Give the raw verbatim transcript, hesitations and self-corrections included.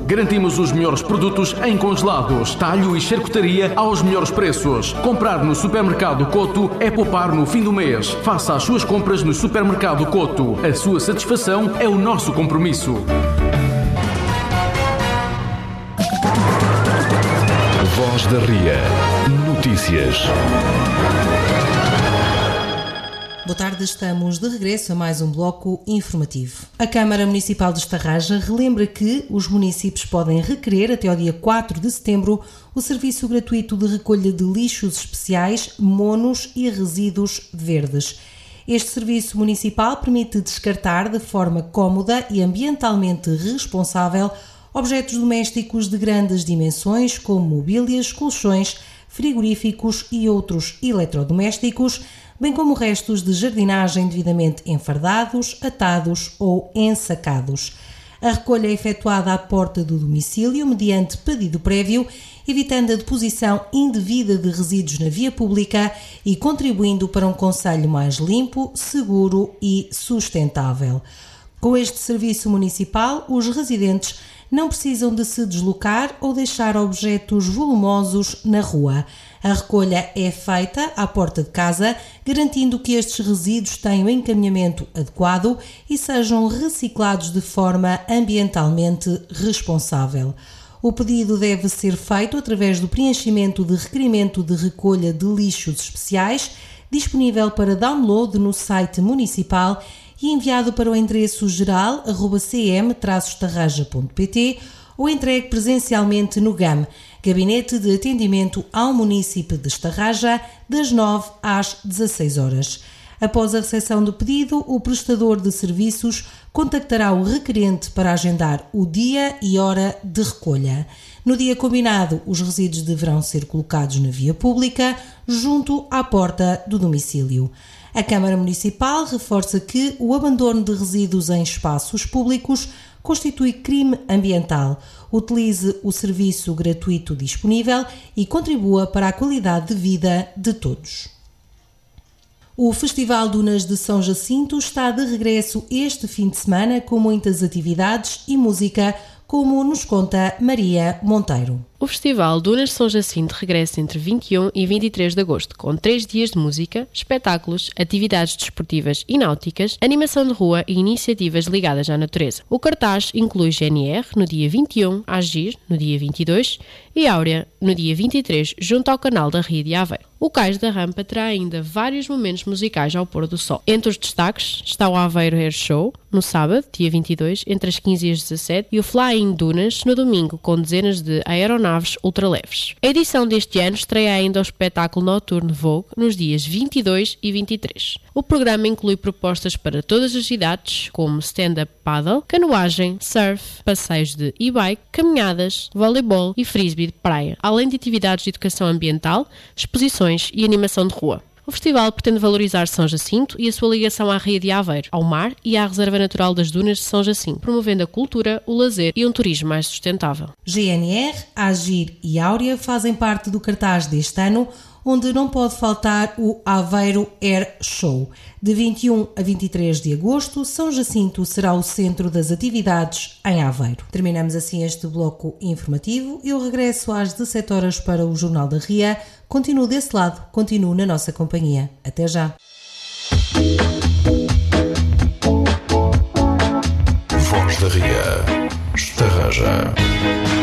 Garantimos os melhores produtos em congelados, talho e charcutaria aos melhores preços. Comprar no Supermercado Coto é poupar no fim do mês. Faça as suas compras no Supermercado Coto. A sua satisfação é o nosso compromisso. Voz da Ria. Notícias. Boa tarde, estamos de regresso a mais um bloco informativo. A Câmara Municipal de Estarraja relembra que os municípios podem requerer até ao dia quatro de setembro o serviço gratuito de recolha de lixos especiais, monos e resíduos verdes. Este serviço municipal permite descartar de forma cómoda e ambientalmente responsável objetos domésticos de grandes dimensões, como mobílias, colchões, frigoríficos e outros eletrodomésticos, bem como restos de jardinagem devidamente enfardados, atados ou ensacados. A recolha é efetuada à porta do domicílio mediante pedido prévio, evitando a deposição indevida de resíduos na via pública e contribuindo para um concelho mais limpo, seguro e sustentável. Com este serviço municipal, os residentes não precisam de se deslocar ou deixar objetos volumosos na rua. A recolha é feita à porta de casa, garantindo que estes resíduos tenham encaminhamento adequado e sejam reciclados de forma ambientalmente responsável. O pedido deve ser feito através do preenchimento de requerimento de recolha de lixos especiais, disponível para download no site municipal e enviado para o endereço geral arroba c m traço estarraja ponto p t ou entregue presencialmente no G A M, Gabinete de Atendimento ao Munícipe de Estarraja, das nove às dezasseis horas. Após a recepção do pedido, o prestador de serviços contactará o requerente para agendar o dia e hora de recolha. No dia combinado, os resíduos deverão ser colocados na via pública, junto à porta do domicílio. A Câmara Municipal reforça que o abandono de resíduos em espaços públicos constitui crime ambiental. Utilize o serviço gratuito disponível e contribua para a qualidade de vida de todos. O Festival Dunas de São Jacinto está de regresso este fim de semana com muitas atividades e música, como nos conta Maria Monteiro. O Festival Dunas de São Jacinto regressa entre vinte e um e vinte e três de agosto, com três dias de música, espetáculos, atividades desportivas e náuticas, animação de rua e iniciativas ligadas à natureza. O cartaz inclui G N R no dia vinte e um, Agir no dia vinte e dois e Áurea no dia vinte e três, junto ao canal da Ria de Aveiro. O Cais da Rampa terá ainda vários momentos musicais ao pôr do sol. Entre os destaques está o Aveiro Air Show, no sábado, dia vinte e dois, entre as quinze e as dezassete, e o Flying Dunas no domingo, com dezenas de aeronaves ultraleves. A edição deste ano estreia ainda o espetáculo noturno Vogue nos dias vinte e dois e vinte e três. O programa inclui propostas para todas as idades, como stand-up paddle, canoagem, surf, passeios de e-bike, caminhadas, voleibol e frisbee de praia, além de atividades de educação ambiental, exposições e animação de rua. O festival pretende valorizar São Jacinto e a sua ligação à Ria de Aveiro, ao mar e à Reserva Natural das Dunas de São Jacinto, promovendo a cultura, o lazer e um turismo mais sustentável. G N R, Agir e Áurea fazem parte do cartaz deste ano, onde não pode faltar o Aveiro Air Show. De vinte e um a vinte e três de agosto, São Jacinto será o centro das atividades em Aveiro. Terminamos assim este bloco informativo. Eu regresso às dezassete horas para o Jornal da Ria. Continuo desse lado, continuo na nossa companhia. Até já. Voz da Ria. Estarraja.